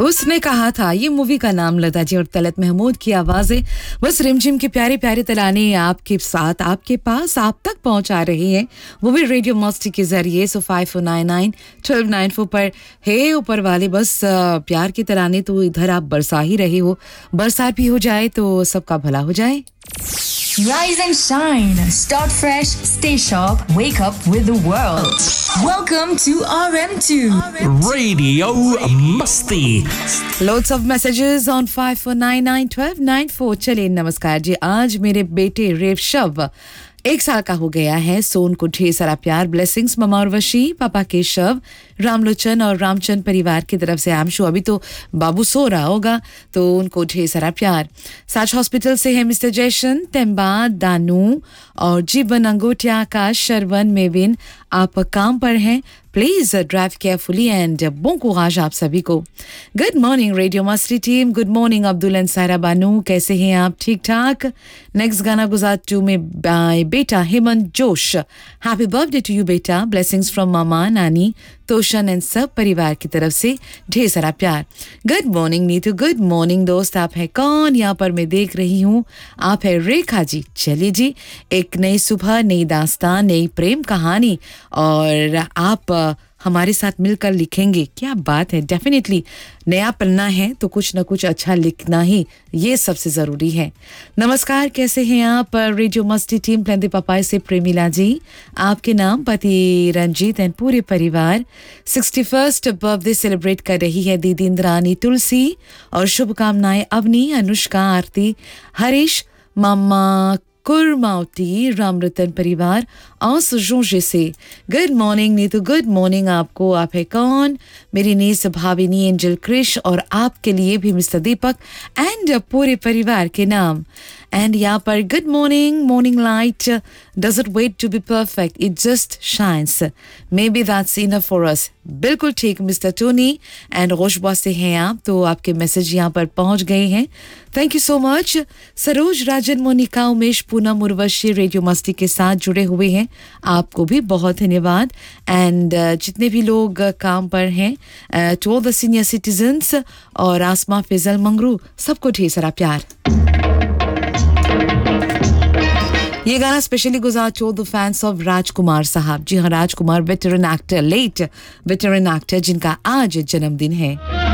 उसने कहा था, ये मूवी का नाम लता जी और तलत महमूद की आवाजें बस रिमझिम के प्यारे प्यारे तराने आपके साथ आपके पास आप तक पहुंचा रही हैं, वो भी रेडियो मस्ती के जरिए। सो 5499-1294 पर हे ऊपर वाले, बस प्यार के तराने तो इधर आप बरसा ही रहे हो, बरसात भी हो जाए तो सबका भला हो जाए। Rise and shine. Start fresh. Stay sharp. Wake up with the world. Welcome to RM2. Radio Musti. Loads of messages on 5499-1294. चलिए नमस्कार जी, आज मेरे बेटे रेवशव 1 साल का हो गया है। सोन को ढेर सारा प्यार, ब्लेसिंग्स ममा और वशी, पापा केशव, रामलोचन और रामचंद परिवार की तरफ से। आमशु अभी तो बाबू सो रहा होगा तो उनको ढेर सारा प्यार। साच हॉस्पिटल से है मिस्टर जयशन, तेम्बा, दानू और जीवन अंगोटिया, आकाश, शरवन, मेविन, आप काम पर हैं, please drive carefully and bon courage आप सभी को। गुड मॉर्निंग रेडियो मस्ती team, good morning Abdul and सारा बानू, कैसे हैं आप? ठीक ठाक। नेक्स्ट गाना गुजार टू में बाय बेटा हेमंत जोश। हैप्पी बर्थडे टू यू बेटा, ब्लेसिंग्स फ्रॉम मामा, नानी, तोशन एंड सब परिवार की तरफ से ढेर सारा प्यार। Good morning Neetu, good morning दोस्त, आप है कौन? यहाँ पर मैं देख रही हूँ आप है रेखा जी। चलिए जी, एक नई सुबह, नई दास्तान, नई प्रेम कहानी और आप हमारे साथ मिलकर लिखेंगे, क्या बात है। डेफिनेटली नया पन्ना है तो कुछ ना कुछ अच्छा लिखना ही ये सबसे ज़रूरी है। नमस्कार, कैसे हैं आप? रेडियो मस्ती टीम प्लेंदे पपाई से प्रेमिला जी, आपके नाम पति रंजीत एंड पूरे परिवार 61st बर्थडे सेलिब्रेट कर रही है दीदी इंद्रानी, तुलसी और शुभकामनाएं अवनी, अनुष्का, आरती, हरीश, मामा कुरमावती, रामरतन परिवार और सुजोजे से। Good morning Neetu, good morning आपको। आप है कौन? मेरी नीस भाविनी एंजल क्रिश और आपके लिए भी मिस्टर दीपक एंड पूरे परिवार के नाम। एंड यहाँ पर good morning, morning light doesn't wait to be perfect, it just shines, may be that's enough for us. बिल्कुल ठीक मिस्टर टोनी एंड रोशबा से हैं आप, तो आपके मैसेज यहाँ पर पहुँच गए हैं, thank you so much. Saroj, Rajan, Monika, Umesh, Poonam, Urvashi radio मस्ती के साथ जुड़े हुए हैं, आपको भी बहुत धन्यवाद। एंड जितने भी लोग काम पर हैं, to all the senior citizens और आसमा, फैजल, मंगरू, सबको ढेर सारा प्यार। ये गाना स्पेशली गुजार टू द फैंस ऑफ राजकुमार साहब। जी हाँ, राजकुमार veteran actor, late veteran actor जिनका आज जन्मदिन है।